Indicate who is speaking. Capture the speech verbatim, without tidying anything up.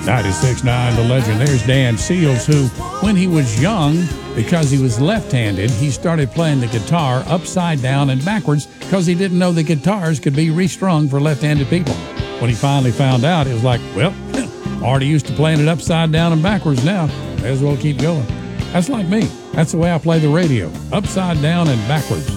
Speaker 1: ninety-six point nine The Legend. There's Dan Seals, who, when he was young, because he was left-handed, he started playing the guitar upside down and backwards because he didn't know the guitars could be restrung for left-handed people. When he finally found out, it was like, well, already used to playing it upside down and backwards now. May as well keep going. That's like me. That's the way I play the radio, upside down and backwards.